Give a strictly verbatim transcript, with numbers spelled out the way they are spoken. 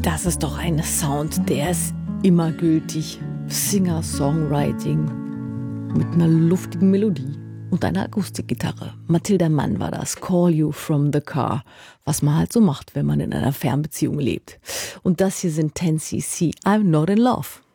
Das ist doch ein Sound, der ist immer gültig. Singer-Songwriting mit einer luftigen Melodie und einer Akustikgitarre. Mathilda Mann war das, Call You From The Car, was man halt so macht, wenn man in einer Fernbeziehung lebt. Und das hier sind ten C C, I'm Not In Love.